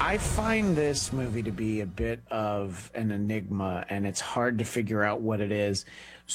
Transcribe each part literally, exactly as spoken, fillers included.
I find this movie to be a bit of an enigma, and it's hard to figure out what it is.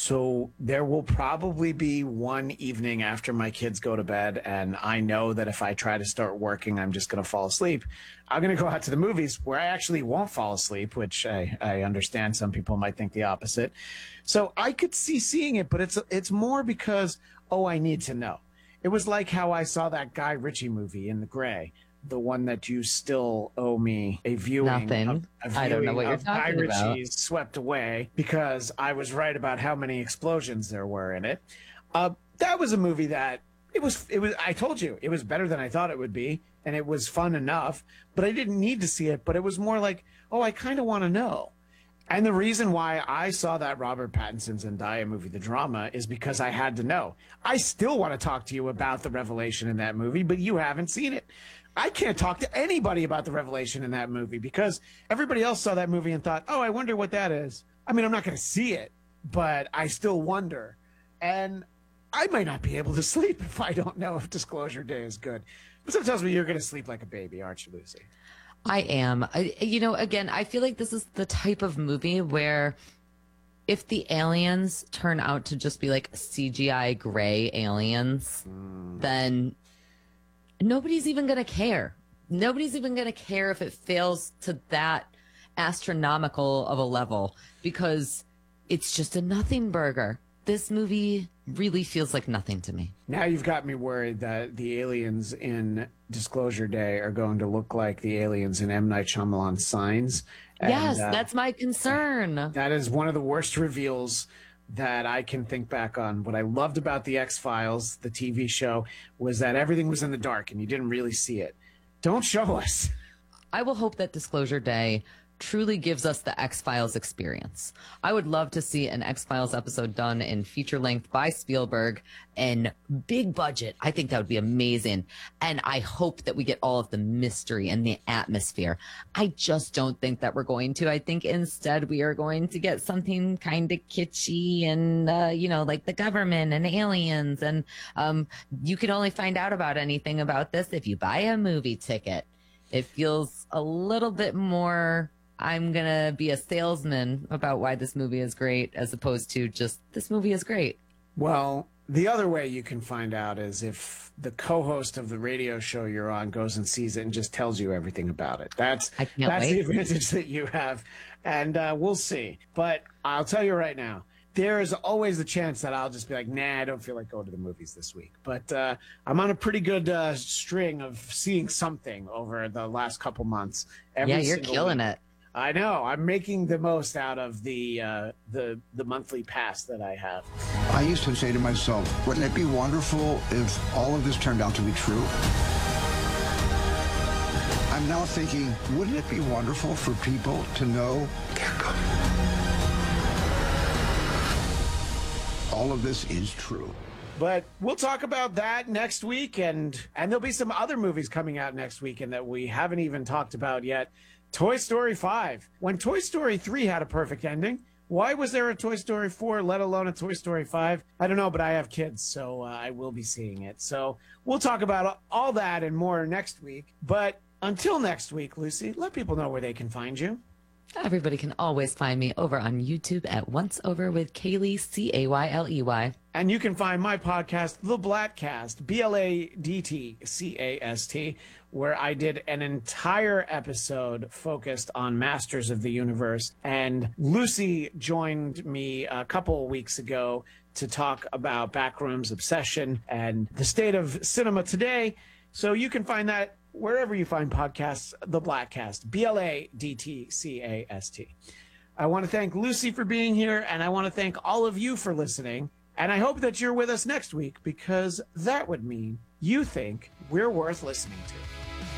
So there will probably be one evening after my kids go to bed, and I know that if I try to start working, I'm just going to fall asleep. I'm going to go out to the movies where I actually won't fall asleep, which I, I understand some people might think the opposite. So I could see seeing it, but it's it's more because, oh, I need to know. It was like how I saw that Guy Ritchie movie in The Gray, the one that you still owe me a viewing. Nothing. Of, a viewing I don't know what you're of Guy talking about. Ritchie's Swept Away, because I was right about how many explosions there were in it. Uh, that was a movie that it was. It was. I told you it was better than I thought it would be, and it was fun enough. But I didn't need to see it. But it was more like, oh, I kind of want to know. And the reason why I saw that Robert Pattinson Zendaya movie, The Drama, is because I had to know. I still want to talk to you about the revelation in that movie, but you haven't seen it. I can't talk to anybody about the revelation in that movie because everybody else saw that movie and thought, oh, I wonder what that is. I mean, I'm not going to see it, but I still wonder. And I might not be able to sleep if I don't know if Disclosure Day is good. But sometimes tells me you're going to sleep like a baby, aren't you, Lucy? I am. I, you know, again, I feel like this is the type of movie where if the aliens turn out to just be like C G I gray aliens, mm. then nobody's even going to care. Nobody's even going to care if it fails to that astronomical of a level because it's just a nothing burger. This movie really feels like nothing to me. Now you've got me worried that the aliens in Disclosure Day are going to look like the aliens in M. Night Shyamalan's Signs. And, yes, uh, that's my concern. That is one of the worst reveals that I can think back on. What I loved about the X-Files, the T V show, was that everything was in the dark and you didn't really see it. Don't show us. I will hope that Disclosure Day truly gives us the X-Files experience. I would love to see an X-Files episode done in feature length by Spielberg and big budget. I think that would be amazing. And I hope that we get all of the mystery and the atmosphere. I just don't think that we're going to. I think instead we are going to get something kind of kitschy and, uh, you know, like the government and aliens. And um, you can only find out about anything about this if you buy a movie ticket. It feels a little bit more I'm going to be a salesman about why this movie is great as opposed to just this movie is great. Well, the other way you can find out is if the co-host of the radio show you're on goes and sees it and just tells you everything about it. That's that's wait. the advantage that you have. And uh, we'll see. But I'll tell you right now, there is always the chance that I'll just be like, nah, I don't feel like going to the movies this week. But uh, I'm on a pretty good uh, string of seeing something over the last couple months. Every yeah, you're killing week. it. I know. I'm making the most out of the uh, the the monthly pass that I have. I used to say to myself, wouldn't it be wonderful if all of this turned out to be true? I'm now thinking, wouldn't it be wonderful for people to know they're coming? All of this is true. But we'll talk about that next week, and and there'll be some other movies coming out next weekend that we haven't even talked about yet. Toy Story five. When Toy Story three had a perfect ending, why was there a Toy Story four, let alone a Toy Story five? I don't know, but I have kids, so uh, I will be seeing it. So we'll talk about all that and more next week. But until next week, Lucy, let people know where they can find you. Everybody can always find me over on YouTube at Once Over with Kaylee, C A Y L E Y. And you can find my podcast, The Bladtcast, B L A D T C A S T, where I did an entire episode focused on Masters of the Universe. And Lucy joined me a couple of weeks ago to talk about Backrooms Obsession and the state of cinema today. So you can find that wherever you find podcasts, The Bladtcast, B L A D T C A S T. I want to thank Lucy for being here, and I want to thank all of you for listening. And I hope that you're with us next week, because that would mean you think we're worth listening to.